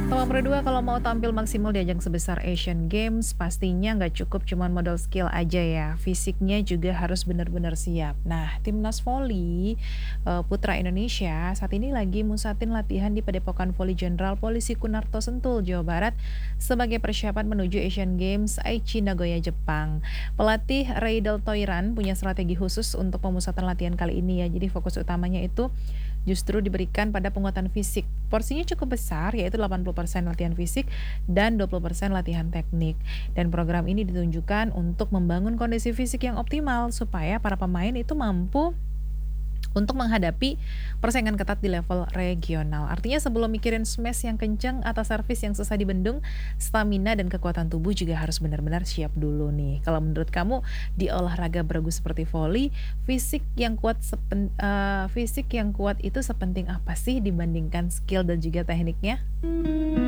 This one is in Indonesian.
Nomor 2, kalau mau tampil maksimal di ajang sebesar Asian Games, pastinya nggak cukup cuman modal skill aja ya, fisiknya juga harus benar-benar siap. Nah, timnas voli putra Indonesia saat ini lagi musatin latihan di Padepokan Voli Jenderal Polisi Kunarto Sentul, Jawa Barat, sebagai persiapan menuju Asian Games Aichi Nagoya, Jepang. Pelatih Reidel Toiran punya strategi khusus untuk pemusatan latihan kali ini ya, jadi fokus utamanya itu justru diberikan pada penguatan fisik. Porsinya cukup besar, yaitu 80% latihan fisik dan 20% latihan teknik. Dan program ini ditunjukkan untuk membangun kondisi fisik yang optimal supaya para pemain itu mampu untuk menghadapi persaingan ketat di level regional. Artinya sebelum mikirin smash yang kenceng atau servis yang susah dibendung, stamina dan kekuatan tubuh juga harus benar-benar siap dulu nih. Kalau menurut kamu di olahraga beregu seperti voli, fisik yang kuat itu sepenting apa sih dibandingkan skill dan juga tekniknya?